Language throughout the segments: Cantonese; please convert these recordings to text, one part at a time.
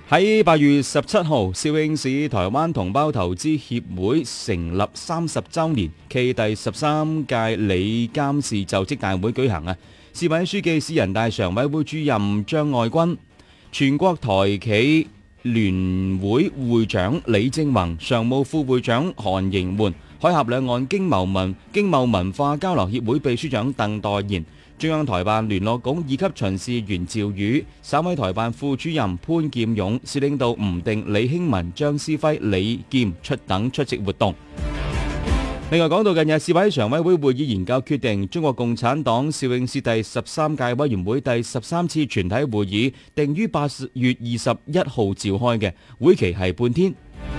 喺8月17號，肇慶市台灣同胞投資協會成立30週年暨第13屆理監事就職大會舉行啊！市委書記、市人大常委會主任張愛軍、全國台企聯會會長李正宏、常務副會長韓盈媛、海峽兩岸經貿文化交流協會秘書長鄧代言、中央台辦聯絡局二級巡視員趙宇、省委台辦副主任潘劍勇、市領導吳定、李興文、張思輝、李劍等出席活動。另外講到近日，市委常委會會議研究決定，中國共產黨肇慶市第13屆委員會第13次全體會議定於8月21號召開嘅，會期係半天。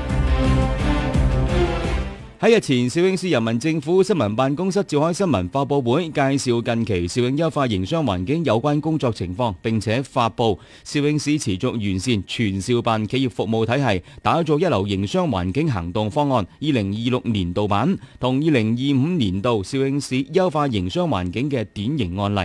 喺日前，肇慶市人民政府新聞辦公室召開新聞發佈會，介紹近期肇慶優化營商環境有關工作情況，並且發佈肇慶市持續完善全肇辦企業服務體系，打造一流營商環境行動方案2026年度版同2025年度肇慶市優化營商環境嘅典型案例。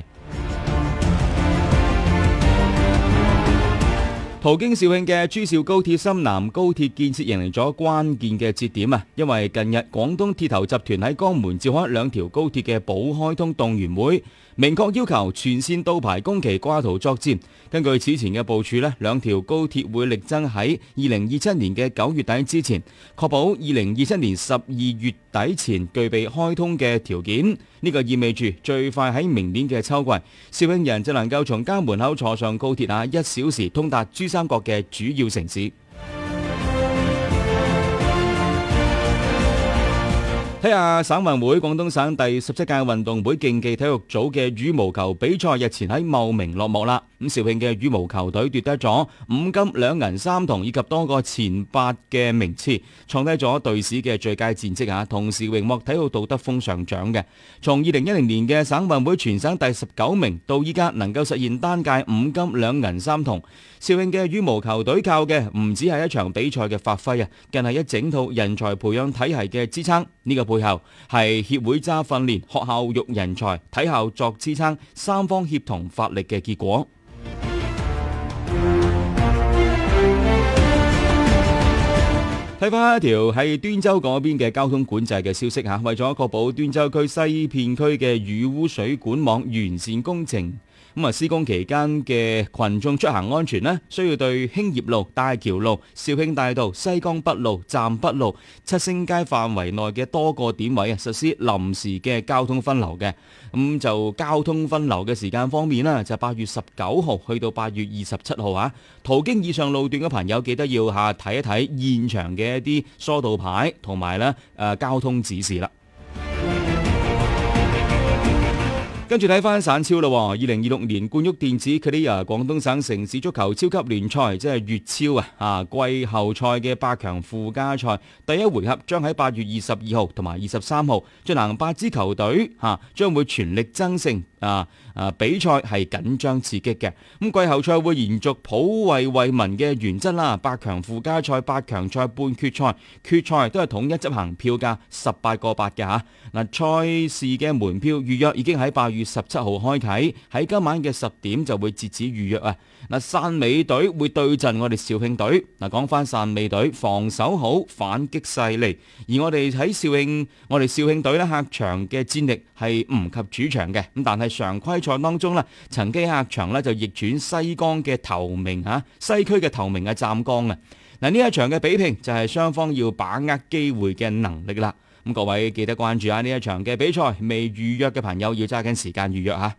途經肇慶嘅珠兆高鐵深南高鐵建設迎嚟咗關鍵嘅節點啊！因為近日廣東鐵頭集團喺江門召開2條高鐵嘅保開通動員會，明確要求全線到排工期掛圖作戰。根據此前嘅部署呢，2條高鐵會力爭喺2027年嘅9月底之前，確保2027年12月底前具備開通嘅條件。呢個意味住最快喺明年嘅秋季，肇慶人就能夠從家門口坐上高鐵1小時通達珠三角嘅主要城市。睇下省運會廣東省第17屆運動會競技體育組嘅羽毛球比賽日前喺茂名落幕啦。咁肇慶嘅羽毛球隊奪得咗5金2銀3銅以及多個前8嘅名次，創低咗隊史嘅最佳戰績啊！同時榮獲體育道德風上獎嘅。從2010年嘅省運會全省第19名到依家能夠實現單屆5金2銀3銅，肇慶嘅羽毛球隊靠嘅唔止係一場比賽嘅發揮啊，更係一整套人才培養體系嘅支撐。呢個背後係協會揸訓練、學校育人才、體校作支撐，三方協同發力嘅結果。睇翻一條係端州嗰邊嘅交通管制嘅消息嚇，為咗確保端州區西片區嘅雨污水管網完善工程，施工期間嘅群眾出行安全呢，需要對興業路、大橋路、肇慶大道、西江北路、站北路、七星街範圍內嘅多個點位實施臨時嘅交通分流嘅。咁就交通分流嘅時間方面啦，就8月19號去到8月27號啊。途經以上路段嘅朋友記得要睇一睇現場嘅一啲疏導牌同埋交通指示啦。跟住睇翻省超咯，2026年冠旭電子 Clear 廣東省城市足球超級聯賽即係粵超季後賽嘅8強附加賽第一回合將喺8月22號同埋23號進行，8支球隊將會全力爭勝比賽係緊張刺激嘅。咁季後賽會延續普惠惠民嘅原則啦，8強附加賽、8強賽、半決賽、決賽都係統一執行，票價18個8嘅嚇。賽事嘅門票預約已經喺8月17號開啟，喺今晚嘅10點就會截止預約啊！汕尾隊會對陣我哋肇慶隊。講翻汕尾隊防守好，反擊勢利，而我哋喺肇慶隊客場嘅戰力係唔及主場嘅。咁但係常規賽當中曾經客場就逆轉西江嘅頭名西區嘅頭名係湛江啊！呢一場嘅比拼就係雙方要把握機會嘅能力啦。咁各位記得關注下呢一場嘅比賽，未預約嘅朋友要揸緊時間預約吓。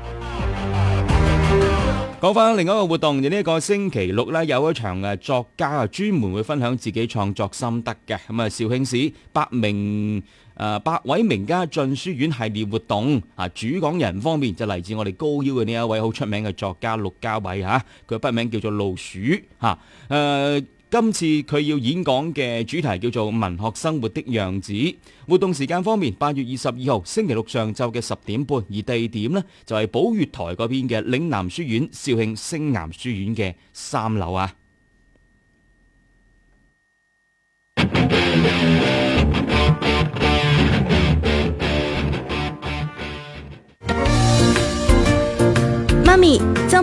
講翻另外一個活動，呢一個星期六有一場作家專門會分享自己創作心得嘅。咁肇慶市百位名家進書院系列活動主講人方面就嚟自我哋高腰嘅呢一位好出名嘅作家陸家偉佢筆名叫做老鼠今次佢要演講嘅主題叫做文學生活的樣子。活動時間方面，8月22號星期六上晝嘅10點半，而地點呢就係寶月台嗰邊嘅嶺南書院肇慶星岩書院嘅3樓啊。 媽咪，周